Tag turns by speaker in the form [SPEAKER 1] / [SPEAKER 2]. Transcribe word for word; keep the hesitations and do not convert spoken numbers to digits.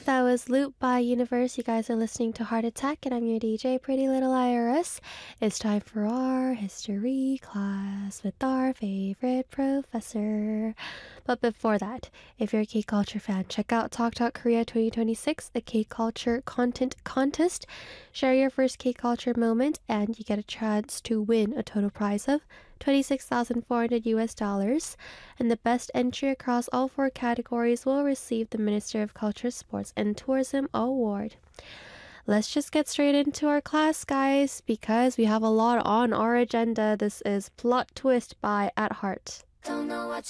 [SPEAKER 1] That was Loop by Universe. You guys are listening to Heart Attack, and I'm your D J, Pretty Little Iris. It's time for our history class with our favorite professor. But before that, if you're a K-Culture fan, check out Talk Talk Korea twenty twenty-six, the K-Culture Content Contest. Share your first K-Culture moment, and you get a chance to win a total prize of twenty-six thousand four hundred U S dollars, and the best entry across all four categories will receive the Minister of Culture, Sports, and Tourism Award. Let's just get straight into our class, guys, because we have a lot on our agenda. This is Plot Twist by At Heart. Don't know what